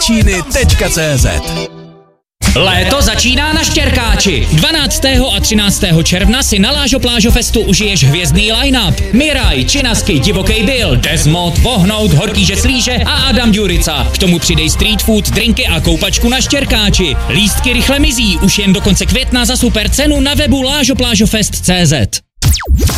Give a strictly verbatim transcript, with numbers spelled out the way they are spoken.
Vysočíny tečka cé zet. Léto začíná na Štěrkáči. dvanáctého a třináctého června si na Lážo Plážo Festu užiješ hvězdný line-up. Miraj, Činasky, Divokej Bill, Desmod, Vohnout, Horký žeslíže a Adam Ďurica. K tomu přidej street food, drinky a koupačku na Štěrkáči. Lístky rychle mizí, už jen do konce května za super cenu na webu lážo plážo fest tečka cé zet.